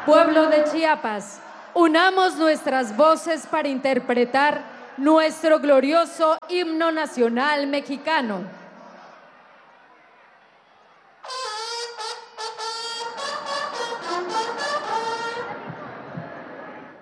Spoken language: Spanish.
Pueblo de Chiapas, unamos nuestras voces para interpretar nuestro glorioso himno nacional mexicano.